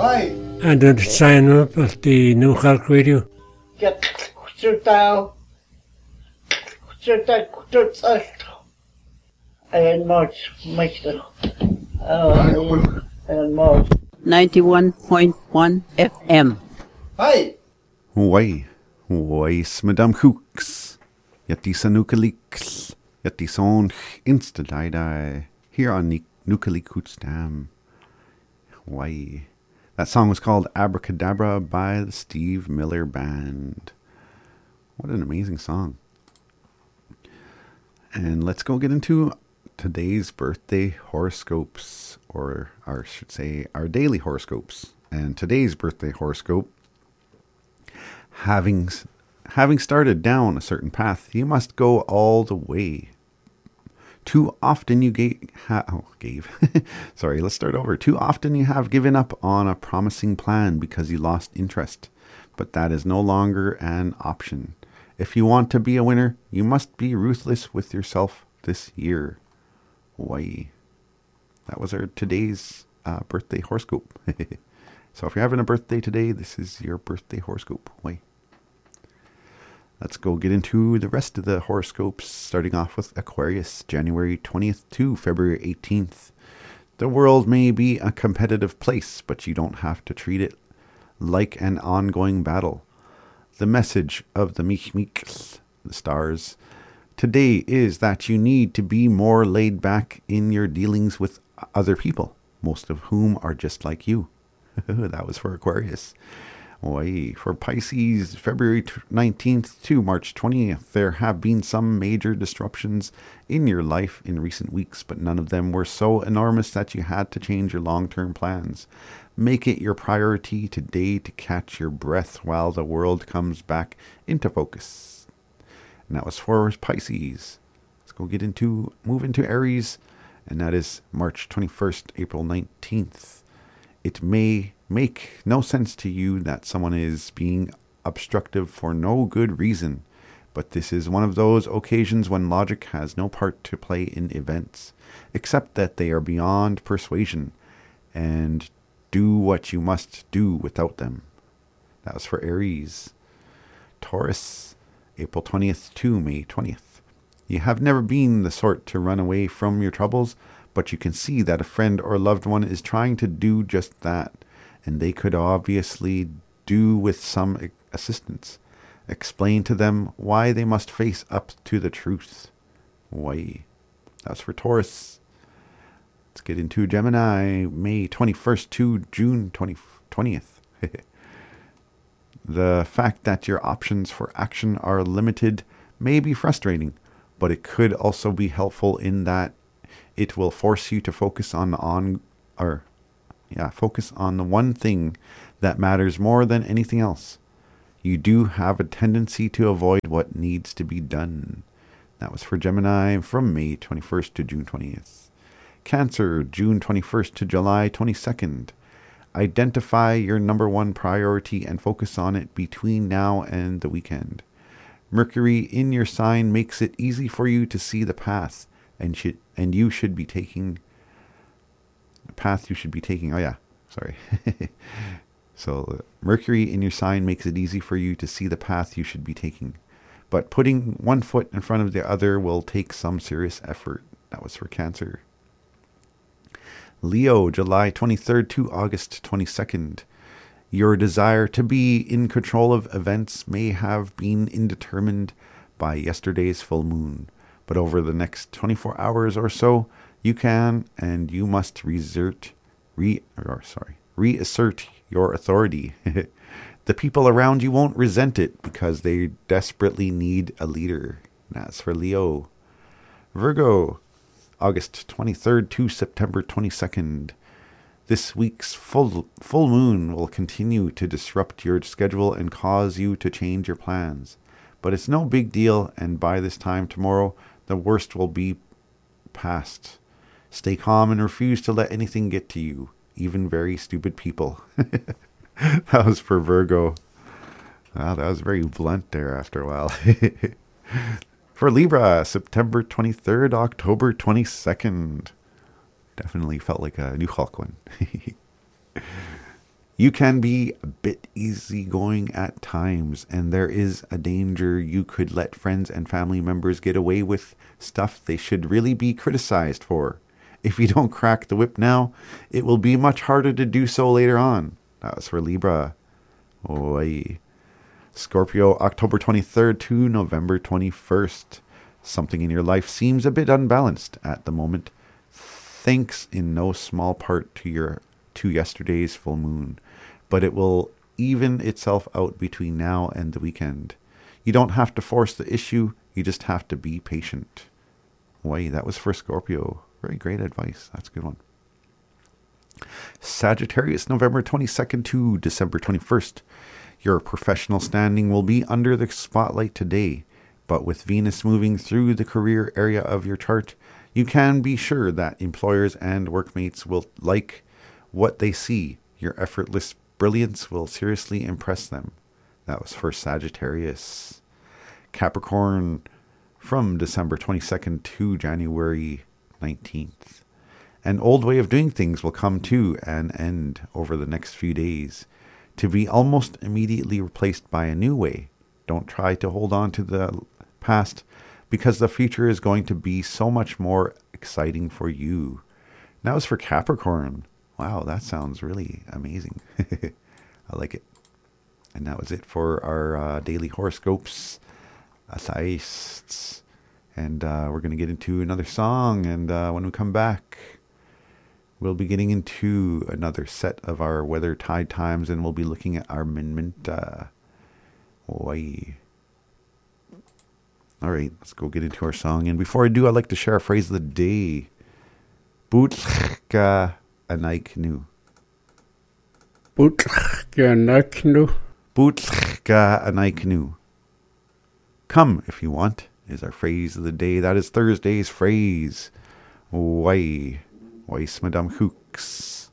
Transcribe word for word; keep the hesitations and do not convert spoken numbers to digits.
Hi. And then sign up at the New Cork Radio. Get down. And much, much. And more. ninety-one point one F M. Hi. Why? Why, Madame Hooks? Yet die Nukalix. Yet die Son Installida. Here on Nukalikoots Dam. Why? That song was called Abracadabra by the Steve Miller Band. What an amazing song. And let's go get into today's birthday horoscopes, or, or I should say our daily horoscopes. And today's birthday horoscope: having having started down a certain path, you must go all the way. Too often you gave, ha, oh, gave. Sorry, let's start over. Too often you have given up on a promising plan because you lost interest, but that is no longer an option. If you want to be a winner, you must be ruthless with yourself this year. Why? That was our today's uh, birthday horoscope. So if you're having a birthday today, this is your birthday horoscope. Why? Let's go get into the rest of the horoscopes, starting off with Aquarius, January twentieth to February eighteenth. The world may be a competitive place, but you don't have to treat it like an ongoing battle. The message of the Michmiks, the stars, today is that you need to be more laid back in your dealings with other people, most of whom are just like you. That was for Aquarius. Oy. For Pisces, February nineteenth to March twentieth, there have been some major disruptions in your life in recent weeks, but none of them were so enormous that you had to change your long-term plans. Make it your priority today to catch your breath while the world comes back into focus. And that was for Pisces. Let's go get into, move into Aries, and that is March twenty-first, April nineteenth. It may make no sense to you that someone is being obstructive for no good reason, but this is one of those occasions when logic has no part to play in events, except that they are beyond persuasion, and do what you must do without them. That was for Aries. Taurus, April twentieth to May twentieth. You have never been the sort to run away from your troubles, but you can see that a friend or loved one is trying to do just that, and they could obviously do with some assistance. Explain to them why they must face up to the truth. Why? That's for Taurus. Let's get into Gemini, May twenty-first to June twentieth. The fact that your options for action are limited may be frustrating, but it could also be helpful in that it will force you to focus on the on or yeah, focus on the one thing that matters more than anything else. You do have a tendency to avoid what needs to be done. That was for Gemini from May twenty-first to June twentieth. Cancer, June twenty-first to July twenty-second. Identify your number one priority and focus on it between now and the weekend. Mercury in your sign makes it easy for you to see the path and should and you should be taking the path you should be taking. Oh yeah, sorry. So uh, Mercury in your sign makes it easy for you to see the path you should be taking, but putting one foot in front of the other will take some serious effort. That was for Cancer. Leo, July twenty-third to August twenty-second. Your desire to be in control of events may have been indetermined by yesterday's full moon, but over the next twenty-four hours or so, you can and you must reassert, re, or sorry, reassert your authority. The people around you won't resent it because they desperately need a leader. That's for Leo. Virgo, August twenty-third to September twenty-second. This week's full full moon will continue to disrupt your schedule and cause you to change your plans. But it's no big deal, and by this time tomorrow, the worst will be past. Stay calm and refuse to let anything get to you, even very stupid people. That was for Virgo. Wow, that was very blunt there after a while. For Libra, September twenty-third, October twenty-second. Definitely felt like a New Hulk one. You can be a bit easygoing at times, and there is a danger you could let friends and family members get away with stuff they should really be criticized for. If you don't crack the whip now, it will be much harder to do so later on. That was for Libra. Oy. Scorpio, October twenty-third to November twenty-first. Something in your life seems a bit unbalanced at the moment, thanks in no small part to your to yesterday's full moon, but it will even itself out between now and the weekend. You don't have to force the issue, you just have to be patient. Way, that was for Scorpio. Very great advice. That's a good one. Sagittarius, November twenty-second to December twenty-first. Your professional standing will be under the spotlight today, but with Venus moving through the career area of your chart, you can be sure that employers and workmates will like what they see. Your effortless brilliance will seriously impress them. That was for Sagittarius. Capricorn, from December twenty-second to January nineteenth. An old way of doing things will come to an end over the next few days, to be almost immediately replaced by a new way. Don't try to hold on to the past, because the future is going to be so much more exciting for you. That was for Capricorn. Wow, that sounds really amazing. I like it. And that was it for our uh, daily horoscopes. Atheists. And uh, we're going to get into another song. And uh, when we come back, we'll be getting into another set of our weather tide times. And we'll be looking at our Minminta. Oi. All right, let's go get into our song. And before I do, I'd like to share a phrase of the day. Butlka anaiknu. Butlka anaiknu. Butlka anaiknu. Come if you want is our phrase of the day. That is Thursday's phrase. Why? Why, Madame Hooks?